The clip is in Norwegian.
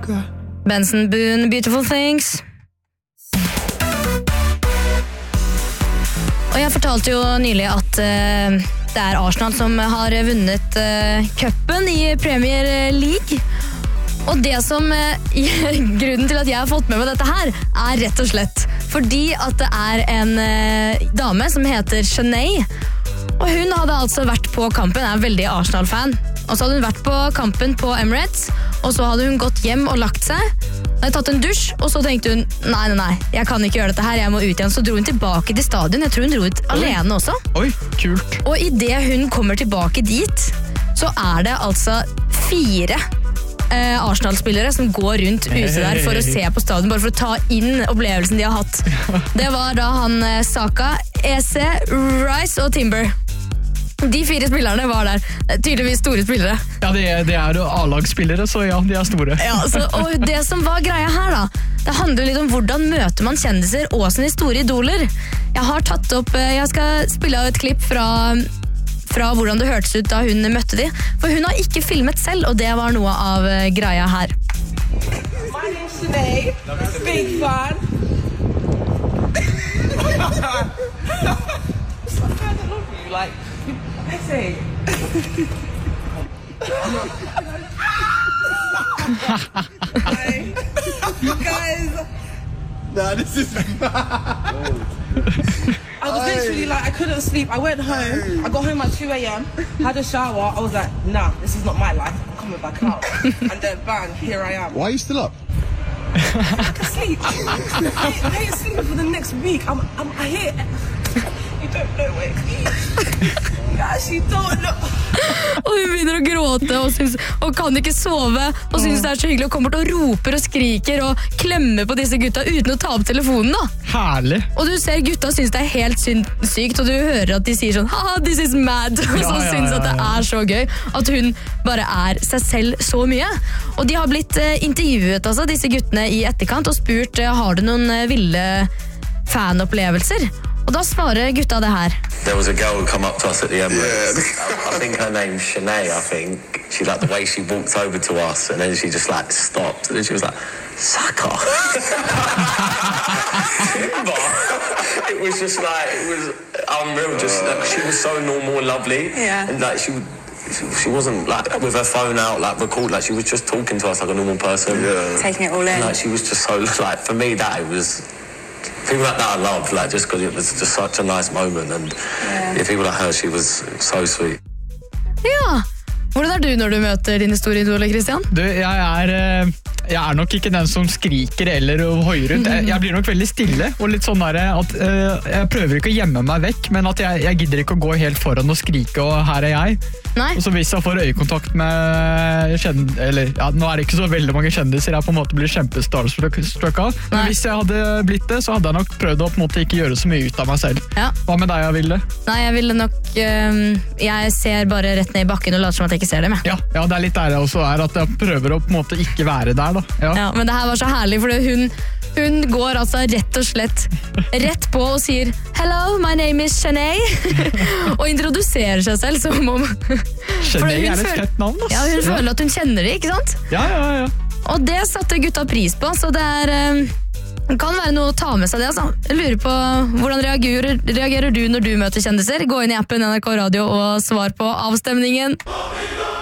Benson Boone, Beautiful Things. Og jeg fortalte jo nylig at det Arsenal som har vunnet cupen i Premier League. Og det som grunnen til at jeg har fått med meg dette her, rett og slett fordi at det en dame som heter Shanae, og hun hadde altså vært på kampen, veldig Arsenal-fan, og så hadde hun vært på kampen på Emirates, og så hadde hun gått hjem og lagt seg, hadde tatt en dusj, og så tenkte hun, nei, jeg kan ikke gjøre dette her, jeg må ut igjen. Så dro hun tilbake til stadion, jeg tror hun dro ut alene også. Oi, kult. Og i det hun kommer tilbake dit, så det altså 4 Arsenal-spillere som går rundt ute der for å se på stadion, bare for å ta inn opplevelsen de har hatt. Det var da han Saka, Eze, Rice og Timber. De 4 spillerne var der. Tydeligvis store spillere. Ja, det jo A-lagsspillere, så ja, de store. Ja, og det som var greia her da, det handler litt om hvordan møter man kjendiser og sine store idoler. Jeg skal spille av et klipp fra hvordan det hørtes ut da hun møtte de. For hun har ikke filmet selv, og det var noe av greia her. My name's Shanae, big fan. I love you, like, Essie. You guys. Nah, this is I was literally like, I couldn't sleep. I went home. I got home at 2 a.m. Had a shower. I was like, nah, this is not my life. I'm coming back out. And then bang, here I am. Why are you still up? I can sleep. I ain't sleeping for the next week. I hear. You don't know where you actually don't know. Og hun begynner å gråte og kan ikke sove og synes det så hyggelig og kommer til å roper og skriker og klemmer på disse gutta uten å ta opp telefonen da. Herlig. Og du ser gutta synes det helt sykt, og du hører at de sier sånn haha, this is mad, og så synes at det så gøy at hun bare seg selv så mye. Og de har blitt intervjuet altså, disse guttene i etterkant og spurt, har du noen ville fanopplevelser? Og da svarer gutta det her. There was a girl who come up to us at the Emirates. Yeah. I think her name's Shanae, I think. She like the way she walked over to us and then she just like stopped and then she was like, Saka. It was just like, it was unreal. Just like, she was so normal and lovely. Yeah. And like she wasn't like with her phone out like record, like she was just talking to us like a normal person. Yeah. Taking it all in. And, like she was just so like for me that it was people like that I love, like just because it was just such a nice moment and yeah, people like her, she was so sweet. Ja, hvordan du når du møter dine store idoler, Christian? Du, jeg nok ikke den som skriker eller hoier ut. Jeg blir nok veldig stille og litt sånn der at jeg prøver ikke å gjemme meg vekk, men at jeg gidder ikke å gå helt foran og skrike og her jeg. Nei. Og så hvis jeg får øyekontakt med eller ja, nå det ikke så veldig mange kjendiser jeg på en måte blir kjempestarstruck av, men hvis jeg hadde blitt det, så hadde jeg nok prøvd å på en måte ikke gjøre så mye ut av meg selv. Ja. Hva med deg, Vilde? Nei, jeg ville nok jeg ser bare rett ned i bakken og later som at jeg ikke ser dem. Ja, det litt der jeg også at jeg prøver å på en måte ikke være der da. Ja. Ja, men det her var så herlig, for hun går altså rett og slett rett på og sier «Hello, my name is Shanae», og introduserer seg selv som om Shanae et fett navn, ass. Ja, hun føler at hun kjenner det, ikke sant? Ja. Og det satte gutta pris på, så det kan være noe å ta med seg det, altså. Jeg lurer på, hvordan reagerer du når du møter kjendiser? Gå inn i appen NRK Radio og svar på avstemningen.